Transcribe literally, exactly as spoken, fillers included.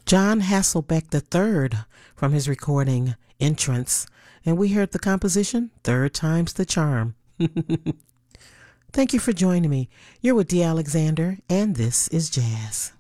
John Hasselbeck the third from his recording Entrance, and we heard the composition Third Time's the Charm. Thank you for joining me. You're with Dee Alexander, and this is Jazz.